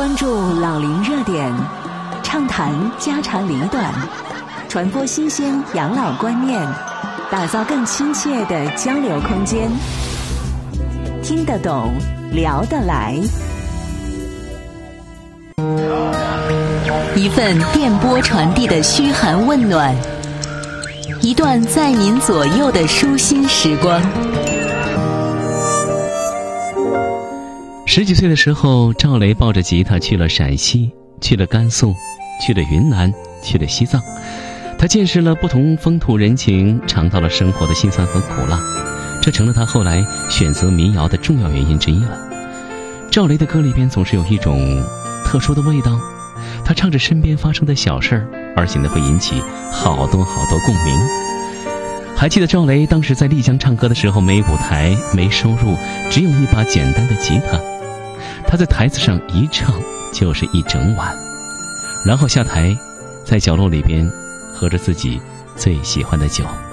关注老龄热点，畅谈家长里短，传播新鲜养老观念，打造更亲切的交流空间。听得懂，聊得来。一份电波传递的嘘寒问暖，一段在您左右的舒心时光。 十几岁的时候，赵雷抱着吉他去了陕西，去了甘肃，去了云南，去了西藏。他见识了不同风土人情，尝到了生活的辛酸和苦辣，这成了他后来选择民谣的重要原因之一了。赵雷的歌里边总是有一种特殊的味道，他唱着身边发生的小事儿，而且呢会引起好多共鸣。还记得赵雷当时在丽江唱歌的时候，没舞台，没收入，只有一把简单的吉他。他在台子上一唱就是一整晚，然后下台，在角落里边喝着自己最喜欢的酒。